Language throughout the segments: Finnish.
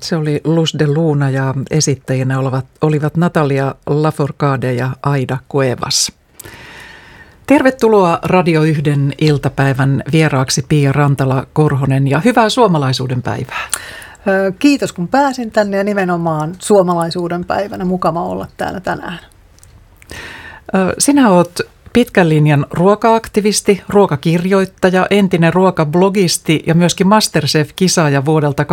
Se oli Luz de Luna ja esittäjinä olivat Natalia Lafourcade ja Aida Cuevas. Tervetuloa Radio 1 iltapäivän vieraaksi Pia Rantala-Korhonen ja hyvää suomalaisuuden päivää. Kiitos kun pääsin tänne ja nimenomaan suomalaisuuden päivänä. Mukava olla täällä tänään. Sinä olet pitkän linjan ruoka-aktivisti, ruokakirjoittaja, entinen ruokablogisti ja myöskin Masterchef-kisaaja vuodelta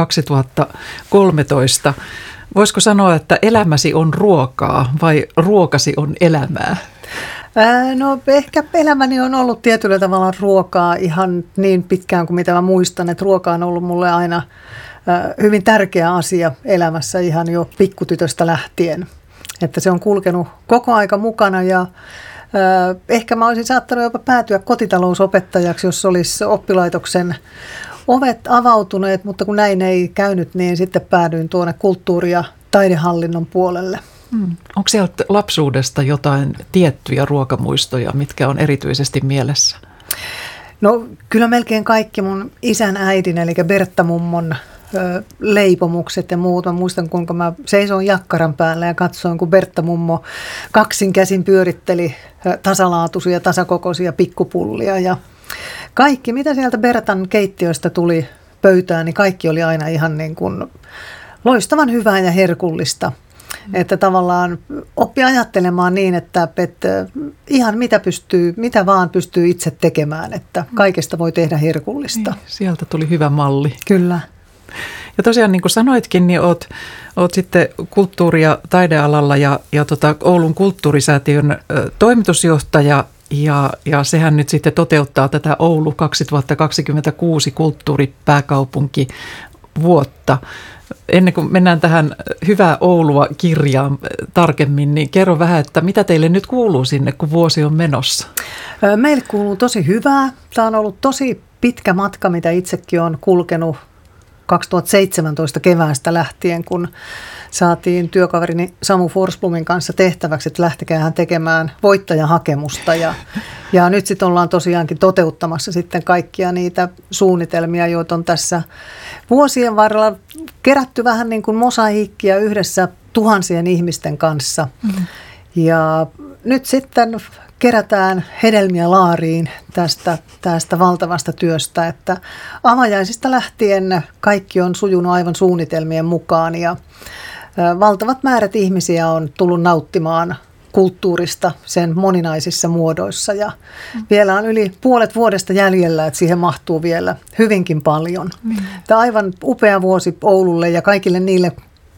2013. Voisiko sanoa, että elämäsi on ruokaa vai ruokasi on elämää? No ehkä elämäni on ollut tietyllä tavalla ruokaa ihan niin pitkään kuin mitä mä muistan, että ruoka on ollut mulle aina hyvin tärkeä asia elämässä ihan jo pikkutytöstä lähtien. Että se on kulkenut koko aika mukana ja ehkä mä olisin saattanut jopa päätyä kotitalousopettajaksi, jos olisi oppilaitoksen ovet avautuneet, mutta kun näin ei käynyt, niin sitten päädyin tuonne kulttuuri- ja taidehallinnon puolelle. Onko sieltä lapsuudesta jotain tiettyjä ruokamuistoja, mitkä on erityisesti mielessä? No kyllä melkein kaikki mun isän äidin, eli Bertta-mummon leipomukset ja muut. Mä muistan, kuinka mä seisoin jakkaran päällä ja katsoin, kun Bertta-mummo kaksin käsin pyöritteli tasalaatuisia, tasakokoisia pikkupullia. Ja kaikki, mitä sieltä Bertan keittiöstä tuli pöytään, niin kaikki oli aina ihan niin kuin loistavan hyvää ja herkullista. Että tavallaan oppi ajattelemaan niin, että ihan mitä vaan pystyy itse tekemään, että kaikesta voi tehdä herkullista. Niin, sieltä tuli hyvä malli. Kyllä. Ja tosiaan niin kuin sanoitkin, niin oot sitten kulttuuri- ja taidealalla ja Oulun kulttuurisäätiön toimitusjohtaja ja sehän nyt sitten toteuttaa tätä Oulu 2026 kulttuuripääkaupunkivuotta. Ennen kuin mennään tähän Hyvää Oulua-kirjaan tarkemmin, niin kerro vähän, että mitä teille nyt kuuluu sinne, kun vuosi on menossa? Meille kuuluu tosi hyvää. Tämä on ollut tosi pitkä matka, mitä itsekin olen kulkenut 2017 keväästä lähtien, kun saatiin työkaverini Samu Forsblomin kanssa tehtäväksi, että lähtekää hän tekemään voittajahakemusta. Ja nyt sitten ollaan tosiaankin toteuttamassa sitten kaikkia niitä suunnitelmia, joita on tässä vuosien varrella kerätty vähän niin kuin mosaiikkia yhdessä tuhansien ihmisten kanssa. Ja nyt sitten kerätään hedelmiä laariin tästä valtavasta työstä, että avajaisista lähtien kaikki on sujunut aivan suunnitelmien mukaan ja valtavat määrät ihmisiä on tullut nauttimaan kulttuurista sen moninaisissa muodoissa ja vielä on yli puolet vuodesta jäljellä, että siihen mahtuu vielä hyvinkin paljon. Tämä on aivan upea vuosi Oululle ja kaikille niille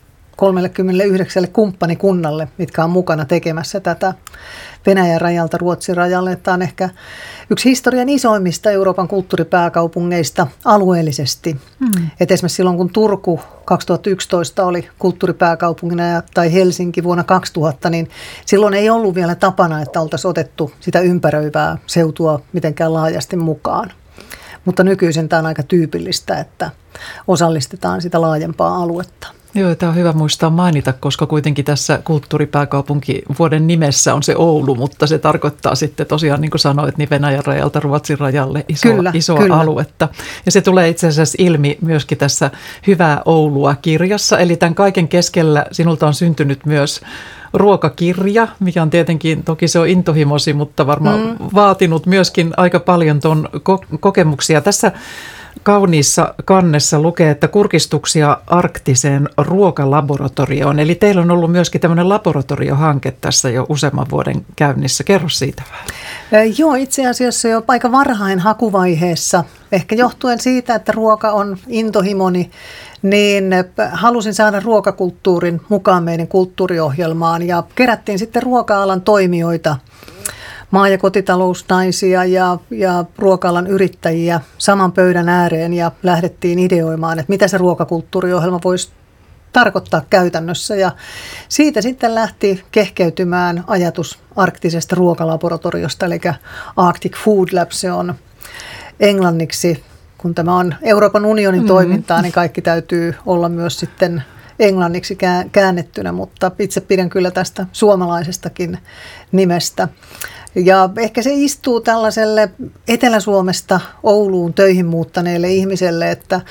39 kumppanikunnalle, mitkä on mukana tekemässä tätä Venäjän rajalta Ruotsin rajalle. Tämä on ehkä yksi historian isoimmista Euroopan kulttuuripääkaupungeista alueellisesti. Et esimerkiksi silloin, kun Turku 2011 oli kulttuuripääkaupungina tai Helsinki vuonna 2000, niin silloin ei ollut vielä tapana, että oltaisiin otettu sitä ympäröivää seutua mitenkään laajasti mukaan. Mutta nykyisin tämä on aika tyypillistä, että osallistetaan sitä laajempaa aluetta. Joo, tämä on hyvä muistaa mainita, koska kuitenkin tässä kulttuuripääkaupunkivuoden nimessä on se Oulu, mutta se tarkoittaa sitten tosiaan, niin kuin sanoit, niin Venäjän rajalta Ruotsin rajalle isoa aluetta. Ja se tulee itse asiassa ilmi myöskin tässä Hyvää Oulua-kirjassa, eli tämän kaiken keskellä sinulta on syntynyt myös ruokakirja, mikä on tietenkin, toki se on intohimosi, mutta varmaan vaatinut myöskin aika paljon tuon kokemuksia. Tässä kauniissa kannessa lukee, että kurkistuksia arktiseen ruokalaboratorioon. Eli teillä on ollut myöskin tämmöinen laboratoriohanke tässä jo useamman vuoden käynnissä. Kerro siitä vähän. Joo, itse asiassa jo aika varhain hakuvaiheessa, ehkä johtuen siitä, että ruoka on intohimoni, niin halusin saada ruokakulttuurin mukaan meidän kulttuuriohjelmaan ja kerättiin sitten ruoka-alan toimijoita, maa- ja kotitalousnaisia ja ruoka-alan yrittäjiä saman pöydän ääreen ja lähdettiin ideoimaan, että mitä se ruokakulttuuriohjelma voisi tarkoittaa käytännössä. Ja siitä sitten lähti kehkeytymään ajatus arktisesta ruokalaboratoriosta, eli Arctic Food Lab, se on englanniksi. Kun tämä on Euroopan unionin toimintaa, niin kaikki täytyy olla myös sitten englanniksi käännettynä, mutta itse pidän kyllä tästä suomalaisestakin nimestä. Ja ehkä se istuu tällaiselle Etelä-Suomesta Ouluun töihin muuttaneelle ihmiselle, että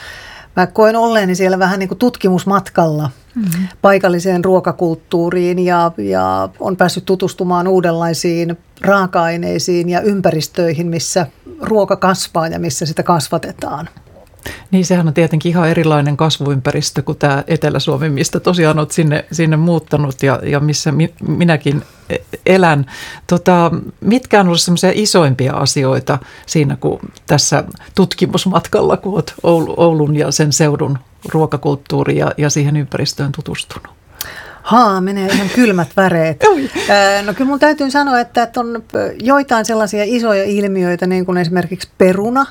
mä koen olleeni siellä vähän niin kuin tutkimusmatkalla paikalliseen ruokakulttuuriin ja on päässyt tutustumaan uudenlaisiin raaka-aineisiin ja ympäristöihin, missä ruoka kasvaa ja missä sitä kasvatetaan. Niin, sehän on tietenkin ihan erilainen kasvuympäristö kuin tämä Etelä-Suomi, mistä tosiaan olet sinne muuttanut ja missä minäkin elän. Mitkä on ollut semmoisia isoimpia asioita siinä, kun tässä tutkimusmatkalla, kun olet Oulun ja sen seudun ruokakulttuuri ja siihen ympäristöön tutustunut? Menee ihan kylmät väreet. No kyllä mun täytyy sanoa, että on joitain sellaisia isoja ilmiöitä, niin kuin esimerkiksi peruna,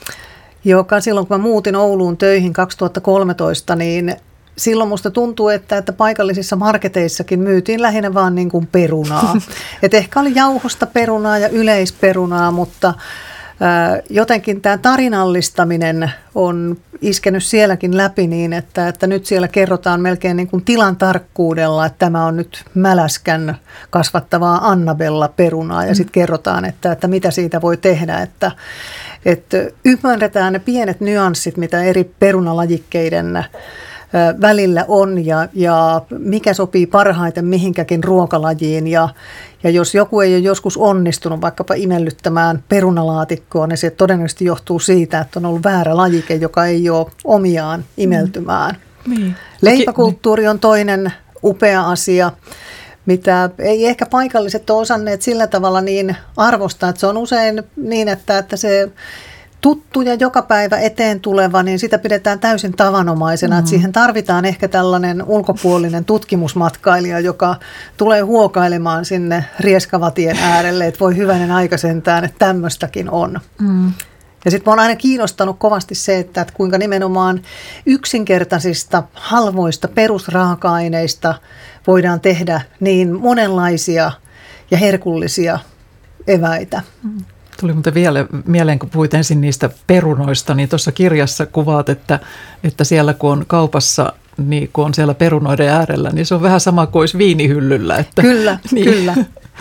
joka silloin, kun mä muutin Ouluun töihin 2013, niin silloin musta tuntuu, että paikallisissa marketeissakin myytiin lähinnä vaan niin kuin perunaa. Et ehkä oli jauhosta perunaa ja yleisperunaa, mutta jotenkin tämä tarinallistaminen on iskenyt sielläkin läpi niin, että nyt siellä kerrotaan melkein niin kuin tilan tarkkuudella, että tämä on nyt mäläskän kasvattavaa Annabella perunaa ja sitten kerrotaan, että mitä siitä voi tehdä, että ymmärretään ne pienet nyanssit, mitä eri perunalajikkeiden välillä on ja mikä sopii parhaiten mihinkäkin ruokalajiin. Ja jos joku ei ole joskus onnistunut vaikkapa imellyttämään perunalaatikkoa, niin se todennäköisesti johtuu siitä, että on ollut väärä lajike, joka ei ole omiaan imeltymään. Niin. Leipäkulttuuri on toinen upea asia, mitä ei ehkä paikalliset ole osanneet sillä tavalla niin arvostaa, että se on usein niin, että se tuttu ja joka päivä eteen tuleva, niin sitä pidetään täysin tavanomaisena. Että siihen tarvitaan ehkä tällainen ulkopuolinen tutkimusmatkailija, joka tulee huokailemaan sinne Rieskavatien äärelle, että voi hyvänen aika sentään, että tämmöistäkin on. Ja sitten mä oon aina kiinnostanut kovasti se, että kuinka nimenomaan yksinkertaisista, halvoista perusraaka-aineista voidaan tehdä niin monenlaisia ja herkullisia eväitä. Tuli muuten vielä mieleen, kun puhuit ensin niistä perunoista, niin tuossa kirjassa kuvaat, että siellä kun on kaupassa, niin kun on siellä perunoiden äärellä, niin se on vähän sama kuin olisi viinihyllyllä. Että, kyllä, niin. Kyllä.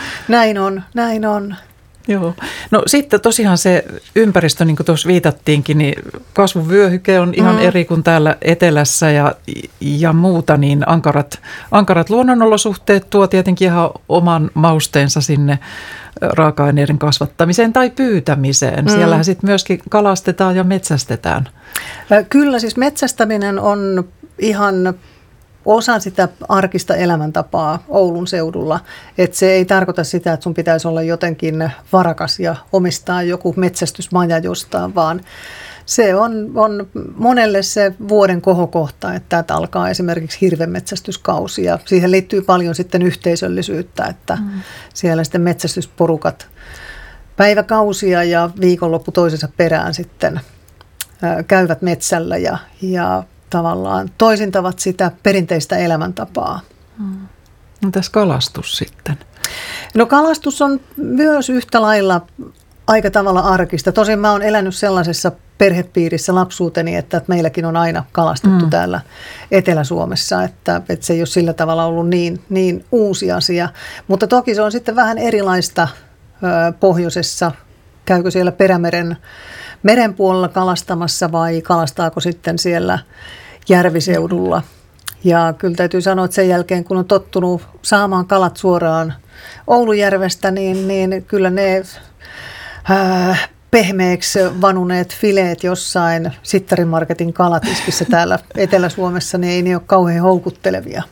Näin on. Joo. No sitten tosiaan se ympäristö, niin kuin tuossa viitattiinkin, niin kasvuvyöhyke on ihan eri kuin täällä etelässä ja muuta, niin ankarat luonnonolosuhteet tuo tietenkin ihan oman mausteensa sinne raaka-aineiden kasvattamiseen tai pyytämiseen. Siellähän sitten myöskin kalastetaan ja metsästetään. Kyllä, siis metsästäminen on ihan osa sitä arkista elämäntapaa Oulun seudulla. Että se ei tarkoita sitä, että sun pitäisi olla jotenkin varakas ja omistaa joku metsästysmaja jostain, vaan se on monelle se vuoden kohokohta, että alkaa esimerkiksi hirvenmetsästyskausi ja siihen liittyy paljon sitten yhteisöllisyyttä, että siellä sitten metsästysporukat päiväkausia ja viikonloppu toisensa perään sitten käyvät metsällä ja tavallaan toisintavat sitä perinteistä elämäntapaa. No tässä kalastus sitten? No kalastus on myös yhtä lailla aika tavalla arkista. Tosin mä oon elänyt sellaisessa perhepiirissä lapsuuteni, että meilläkin on aina kalastettu täällä Etelä-Suomessa, että se ei ole sillä tavalla ollut niin uusi asia. Mutta toki se on sitten vähän erilaista pohjoisessa. Käykö siellä meren puolella kalastamassa vai kalastaako sitten siellä järviseudulla. Ja kyllä täytyy sanoa, että sen jälkeen kun on tottunut saamaan kalat suoraan Oulujärvestä, niin kyllä ne pehmeäksi vanuneet fileet jossain Sittarimarketin kalatiskissä täällä Etelä-Suomessa, niin ei ne ole kauhean houkuttelevia.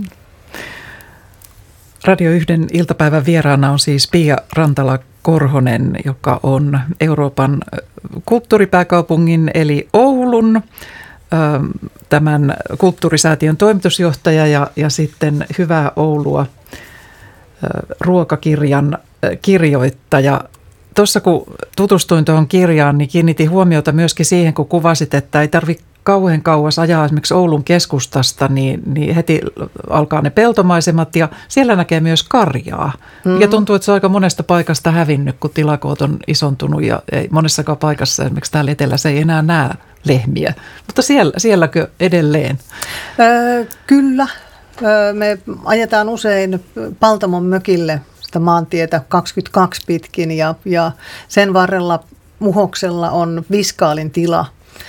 Radio 1 iltapäivän vieraana on siis Pia Rantala-Korhonen, joka on Euroopan kulttuuripääkaupungin eli Oulun tämän kulttuurisäätiön toimitusjohtaja ja sitten Hyvää Oulua ruokakirjan kirjoittaja. Tuossa kun tutustuin tuohon kirjaan, niin kiinnitin huomiota myöskin siihen, kun kuvasit, että ei tarvitse kauhean kauas ajaa esimerkiksi Oulun keskustasta, niin heti alkaa ne peltomaisemat ja siellä näkee myös karjaa. Ja tuntuu, että se on aika monesta paikasta hävinnyt, kun tilakoot on isontunut ja ei monessakaan paikassa, esimerkiksi täällä etelässä ei enää näe lehmiä. Mutta sielläkö edelleen? Kyllä. Me ajetaan usein Paltamon mökille sitä maantietä 22 pitkin ja sen varrella Muhoksella on Viskaalin tila.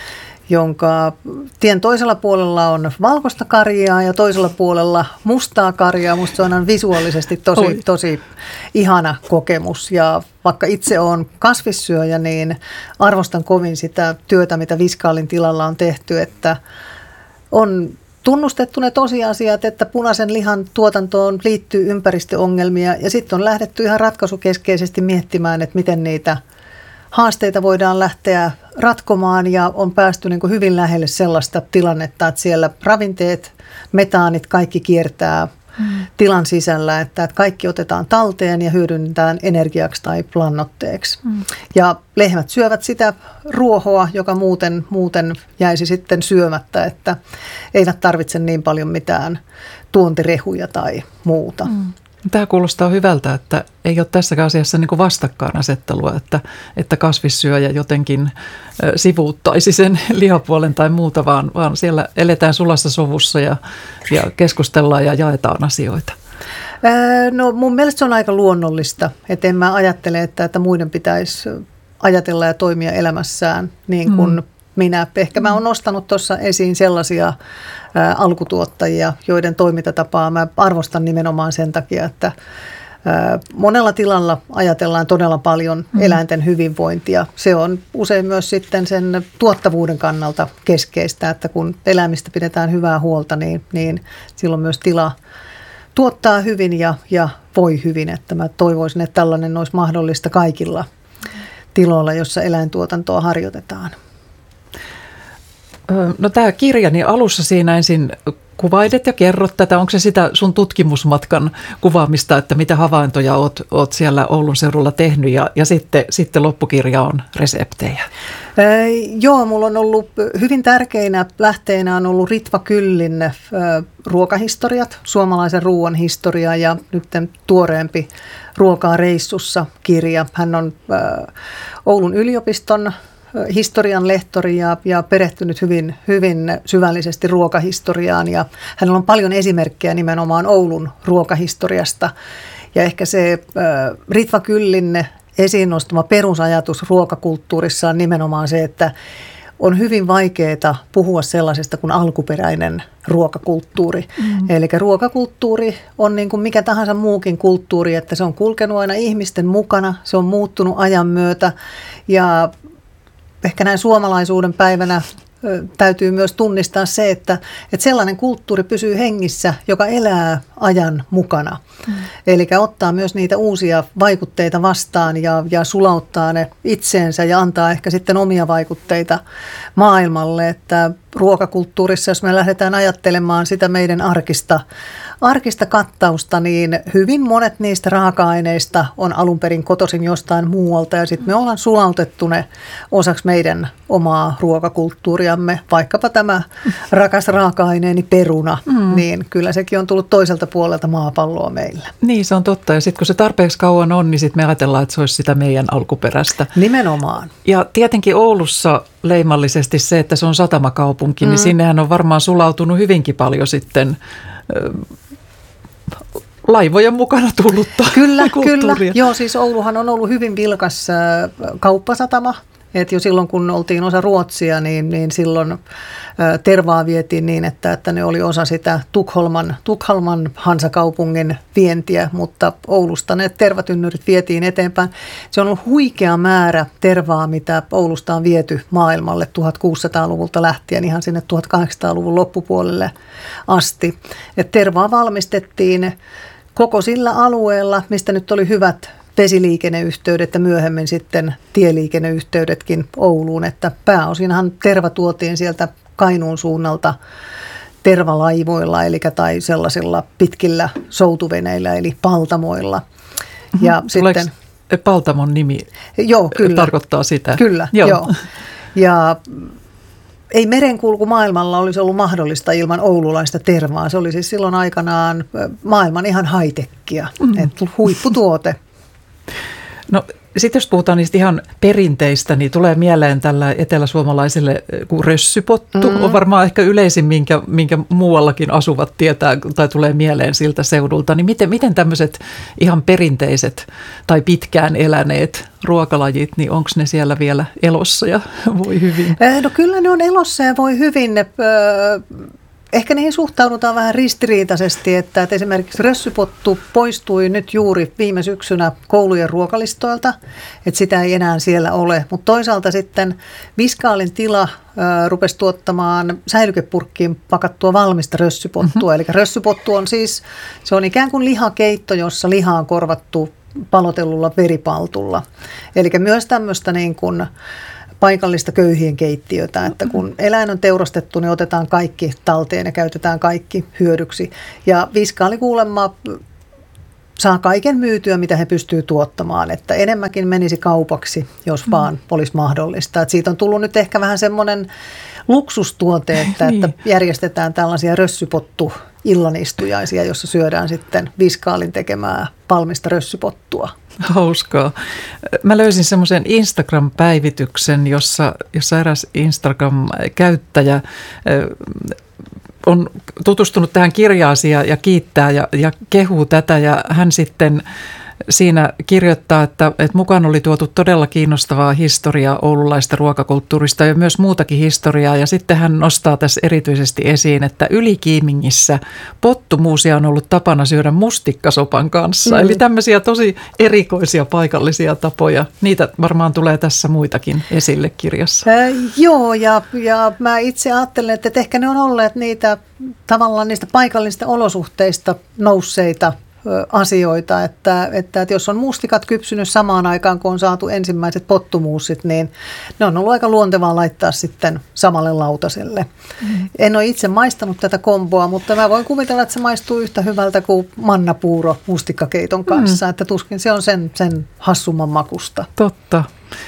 jonka tien toisella puolella on valkoista karjaa ja toisella puolella mustaa karjaa. Musta se on visuaalisesti tosi ihana kokemus. Ja vaikka itse olen kasvissyöjä, niin arvostan kovin sitä työtä, mitä Viskaalin tilalla on tehty, että on tunnustettu ne tosiasiat, että punaisen lihan tuotantoon liittyy ympäristöongelmia ja sitten on lähdetty ihan ratkaisukeskeisesti miettimään, että miten niitä haasteita voidaan lähteä ratkomaan ja on päästy niin kuin hyvin lähelle sellaista tilannetta, että siellä ravinteet, metaanit, kaikki kiertää tilan sisällä, että kaikki otetaan talteen ja hyödynnetään energiaksi tai lannoitteeksi. Ja lehmät syövät sitä ruohoa, joka muuten jäisi sitten syömättä, että eivät tarvitse niin paljon mitään tuontirehuja tai muuta. Tämä kuulostaa hyvältä, että ei ole tässäkään asiassa niin kuin vastakkainasettelua, että kasvissyöjä jotenkin sivuuttaisi sen lihapuolen tai muuta, vaan siellä eletään sulassa sovussa ja keskustellaan ja jaetaan asioita. No mun mielestä se on aika luonnollista, että en mä ajattele, että muiden pitäisi ajatella ja toimia elämässään niin kuin minä. Ehkä mä oon nostanut tuossa esiin sellaisia alkutuottajia, joiden toimintatapaa mä arvostan nimenomaan sen takia, että monella tilalla ajatellaan todella paljon eläinten hyvinvointia. Se on usein myös sitten sen tuottavuuden kannalta keskeistä, että kun eläimistä pidetään hyvää huolta, niin silloin myös tila tuottaa hyvin ja voi hyvin. Että mä toivoisin, että tällainen olisi mahdollista kaikilla tiloilla, jossa eläintuotantoa harjoitetaan. No tämä kirja, niin alussa siinä ensin kuvailet ja kerrot tätä. Onko se sitä sun tutkimusmatkan kuvaamista, että mitä havaintoja oot siellä Oulun seudulla tehnyt ja sitten loppukirja on reseptejä? Joo, mulla on ollut hyvin tärkeinä lähteinä on ollut Ritva Kyllin ruokahistoriat, suomalaisen ruoan historia ja nyt tuoreempi Ruokaa reissussa -kirja. Hän on Oulun yliopiston historian lehtori ja perehtynyt hyvin syvällisesti ruokahistoriaan ja hänellä on paljon esimerkkejä nimenomaan Oulun ruokahistoriasta ja ehkä se Ritva Kyllin esiin nostama perusajatus ruokakulttuurissa on nimenomaan se, että on hyvin vaikeaa puhua sellaisesta kuin alkuperäinen ruokakulttuuri. Eli ruokakulttuuri on niin kuin mikä tahansa muukin kulttuuri, että se on kulkenut aina ihmisten mukana, se on muuttunut ajan myötä ja ehkä näin suomalaisuuden päivänä täytyy myös tunnistaa se, että sellainen kulttuuri pysyy hengissä, joka elää ajan mukana. Eli ottaa myös niitä uusia vaikutteita vastaan ja sulauttaa ne itseensä ja antaa ehkä sitten omia vaikutteita maailmalle. Että ruokakulttuurissa, jos me lähdetään ajattelemaan sitä meidän arkista kattausta, niin hyvin monet niistä raaka-aineista on alun perin kotoisin jostain muualta ja sitten me ollaan sulautettu ne osaksi meidän omaa ruokakulttuuriamme. Vaikkapa tämä rakas raaka-aineeni peruna, niin kyllä sekin on tullut toiselta puolelta maapalloa meillä. Niin, se on totta. Ja sitten kun se tarpeeksi kauan on, niin sitten me ajatellaan, että se olisi sitä meidän alkuperäistä. Nimenomaan. Ja tietenkin Oulussa leimallisesti se, että se on satamakaupunki, niin sinnehän on varmaan sulautunut hyvinkin paljon sitten laivojen mukana tullutta kulttuuria. Kyllä. Joo, siis Ouluhan on ollut hyvin vilkas kauppasatama. Et jo silloin, kun oltiin osa Ruotsia, niin silloin tervaa vietiin niin, että ne oli osa sitä Tukholman Hansakaupungin vientiä, mutta Oulusta ne tervatynnyrit vietiin eteenpäin. Se on ollut huikea määrä tervaa, mitä Oulusta on viety maailmalle 1600-luvulta lähtien ihan sinne 1800-luvun loppupuolelle asti. Et tervaa valmistettiin koko sillä alueella, mistä nyt oli hyvät vesiliikenneyhteydet ja myöhemmin sitten tieliikenneyhteydetkin Ouluun, että pääosinhan terva tuotiin sieltä Kainuun suunnalta tervalaivoilla tai sellaisilla pitkillä soutuveneillä eli paltamoilla. Ja tuleeko sitten paltamon nimi? Joo, kyllä. Tarkoittaa sitä? Kyllä, joo. Ja ei merenkulku maailmalla olisi ollut mahdollista ilman oululaista tervaa. Se oli siis silloin aikanaan maailman ihan high-techia, huipputuote. No Sitten jos puhutaan niistä ihan perinteistä, niin tulee mieleen tällä eteläsuomalaiselle rössypottu. On varmaan ehkä yleisin, minkä muuallakin asuvat tietää tai tulee mieleen siltä seudulta. Niin miten tämmöiset ihan perinteiset tai pitkään eläneet ruokalajit, niin onko ne siellä vielä elossa ja voi hyvin? No kyllä ne on elossa ja voi hyvin. Ehkä niihin suhtaudutaan vähän ristiriitaisesti, että esimerkiksi rössypottu poistui nyt juuri viime syksynä koulujen ruokalistoilta, että sitä ei enää siellä ole. Mutta toisaalta sitten Viskaalin tila rupesi tuottamaan säilykepurkkiin pakattua valmista rössypottua. Eli rössypottu on siis, se on ikään kuin lihakeitto, jossa liha on korvattu palotellulla veripaltulla. Eli myös tämmöistä niin kuin paikallista köyhien keittiötä, että kun eläin on teurastettu, niin otetaan kaikki talteen ja käytetään kaikki hyödyksi. Ja Viskaali kuulemma saa kaiken myytyä, mitä he pystyvät tuottamaan, että enemmänkin menisi kaupaksi, jos vaan olisi mahdollista. Että siitä on tullut nyt ehkä vähän semmoinen luksustuote, että järjestetään tällaisia rössypottu-illanistujaisia, jossa syödään sitten Viskaalin tekemää valmista rössypottua. Hauskaa. Mä löysin semmoisen Instagram-päivityksen, jossa eräs Instagram-käyttäjä on tutustunut tähän kirjaasi ja kiittää ja kehuu tätä. Ja hän sitten siinä kirjoittaa, että mukaan oli tuotu todella kiinnostavaa historiaa oululaista ruokakulttuurista ja myös muutakin historiaa. Ja sitten hän nostaa tässä erityisesti esiin, että Ylikiimingissä pottumuusia on ollut tapana syödä mustikkasopan kanssa. Eli tämmöisiä tosi erikoisia paikallisia tapoja. Niitä varmaan tulee tässä muitakin esille kirjassa. Joo, ja mä itse ajattelen, että ehkä ne on olleet niitä tavallaan niistä paikallisista olosuhteista nousseita asioita, että jos on mustikat kypsynyt samaan aikaan, kun on saatu ensimmäiset pottumuusit, niin ne on ollut aika luontevaa laittaa sitten samalle lautaselle. En ole itse maistanut tätä komboa, mutta mä voin kuvitella, että se maistuu yhtä hyvältä kuin mannapuuro mustikkakeiton kanssa, että tuskin se on sen hassumman makusta. Totta.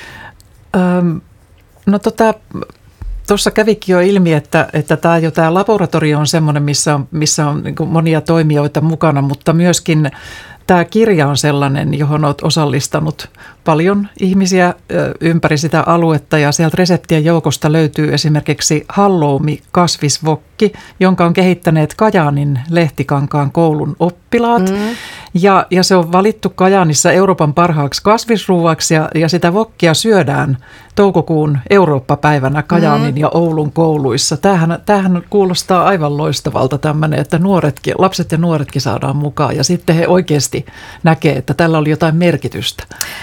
Tuossa kävikin jo ilmi, että tämä laboratorio on semmoinen, missä on niin kuin monia toimijoita mukana, mutta myöskin tämä kirja on sellainen, johon olet osallistanut paljon ihmisiä ympäri sitä aluetta ja sieltä reseptien joukosta löytyy esimerkiksi halloumi-kasvisvokki, jonka on kehittäneet Kajaanin Lehtikankaan koulun oppilaat. Ja se on valittu Kajaanissa Euroopan parhaaksi kasvisruuaksi ja sitä vokkia syödään toukokuun Eurooppa-päivänä Kajaanin ja Oulun kouluissa. Tämähän kuulostaa aivan loistavalta tämmöinen, että lapset ja nuoretkin saadaan mukaan ja sitten he oikeasti näkee, että tällä oli jotain merkitystä.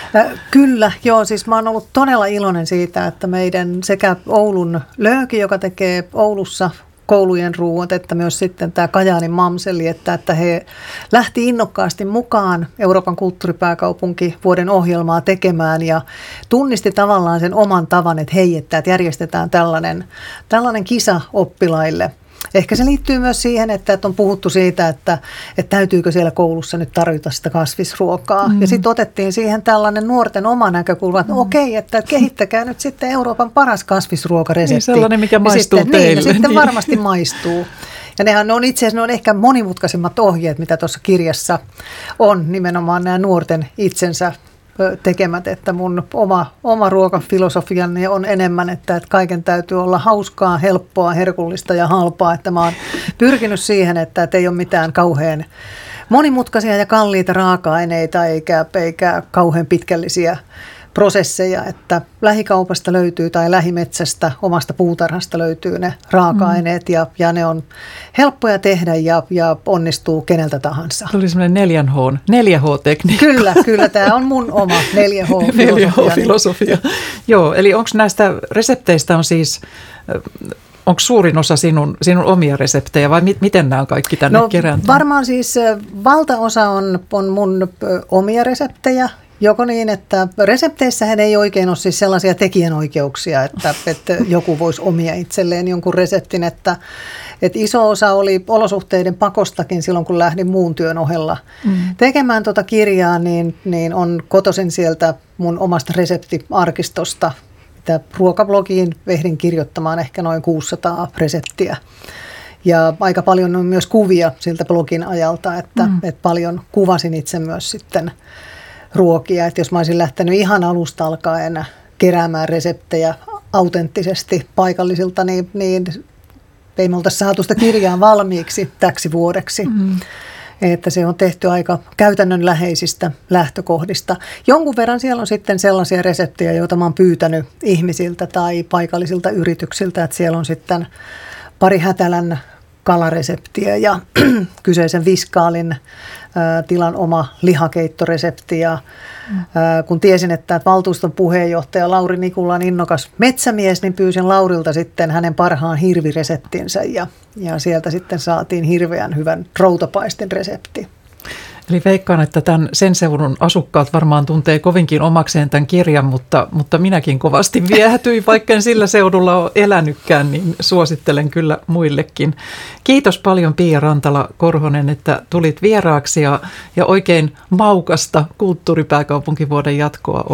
Kyllä, joo, siis mä oon ollut todella iloinen siitä, että meidän sekä Oulun Lööki, joka tekee Oulussa koulujen ruuat, että myös sitten tämä Kajaanin Mamseli, että he lähti innokkaasti mukaan Euroopan kulttuuripääkaupunki vuoden ohjelmaa tekemään ja tunnisti tavallaan sen oman tavan, että hei, että järjestetään tällainen kisa oppilaille. Ehkä se liittyy myös siihen, että on puhuttu siitä, että täytyykö siellä koulussa nyt tarjota sitä kasvisruokaa. Ja sitten otettiin siihen tällainen nuorten oma näkökulma, että okei, että kehittäkää nyt sitten Euroopan paras kasvisruokaresepti. Niin sellainen, mikä maistuu sitten, teille. Niin, sitten varmasti maistuu. Ja nehän on itse asiassa ehkä monimutkaisimmat ohjeet, mitä tuossa kirjassa on, nimenomaan nämä nuorten itsensä tekemät, että mun oma ruokafilosofiani on enemmän, että kaiken täytyy olla hauskaa, helppoa, herkullista ja halpaa, että mä oon pyrkinyt siihen, että ei ole mitään kauhean monimutkaisia ja kalliita raaka-aineita eikä kauhean pitkällisiä prosesseja, että lähikaupasta löytyy tai lähimetsästä, omasta puutarhasta löytyy ne raaka-aineet ja ne on helppoja tehdä ja onnistuu keneltä tahansa. Tuli semmoinen 4H-tekniikka. Kyllä, tämä on mun oma 4H-filosofia. Joo, eli onko näistä resepteistä on siis, onko suurin osa sinun omia reseptejä vai miten nämä on kaikki tänne kerääntyneet? Varmaan siis valtaosa on mun omia reseptejä. Joko niin, että resepteissähän ei oikein ole siis sellaisia tekijänoikeuksia, että joku voisi omia itselleen jonkun reseptin, että iso osa oli olosuhteiden pakostakin silloin, kun lähdin muun työn ohella tekemään tuota kirjaa, niin on kotoisin sieltä mun omasta reseptiarkistosta, mitä ruokablogiin ehdin kirjoittamaan ehkä noin 600 reseptiä. Ja aika paljon on myös kuvia siltä blogin ajalta, että paljon kuvasin itse myös sitten ruokia. Että jos mä olisin lähtenyt ihan alusta alkaen keräämään reseptejä autenttisesti paikallisilta, niin ei me oltaisi saatu sitä kirjaa valmiiksi täksi vuodeksi. Että se on tehty aika käytännönläheisistä lähtökohdista. Jonkun verran siellä on sitten sellaisia reseptejä, joita mä oon pyytänyt ihmisiltä tai paikallisilta yrityksiltä, että siellä on sitten pari Hätälän kalareseptiä ja kyseisen viskaalin tilan oma lihakeittoresepti. Ja kun tiesin, että valtuuston puheenjohtaja Lauri Nikula on innokas metsämies, niin pyysin Laurilta sitten hänen parhaan hirvireseptinsä ja sieltä sitten saatiin hirveän hyvän routapaistin resepti. Eli veikkaan, että sen seudun asukkaat varmaan tuntee kovinkin omakseen tämän kirjan, mutta minäkin kovasti viehätyin, vaikka en sillä seudulla ole elänytkään, niin suosittelen kyllä muillekin. Kiitos paljon Pia Rantala-Korhonen, että tulit vieraaksi ja oikein maukasta kulttuuripääkaupunkivuoden jatkoa.